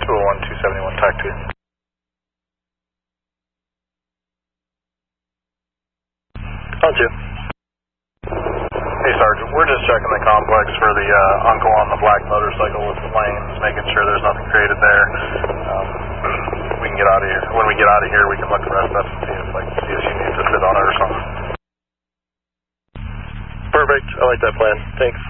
201-271, TAC 2. On 2. Hey, Sergeant, we're just checking the complex for the uncle on the black motorcycle with flames, making sure there's nothing created there. We can get out of here. When we get out of here, we can look the rest up and see if CSU needs to sit on it or something. Perfect. I like that plan. Thanks.